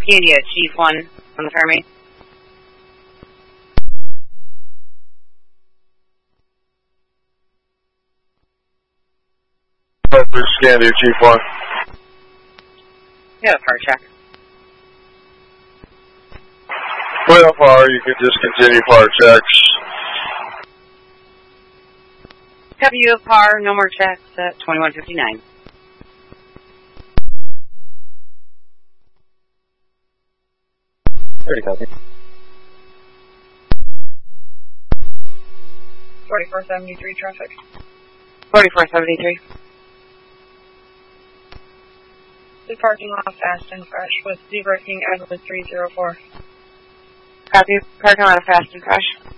Scandia, Chief 1 on the Fermi. Scandia, Chief 1. Yeah, part check. Well, far, you can discontinue part checks. Copy you of par, no more checks at 2159. Pretty copy. 4473 traffic. 4473. The parking lot fast and fresh with Zebra King Edward 304. Copy, parking lot of fast and fresh.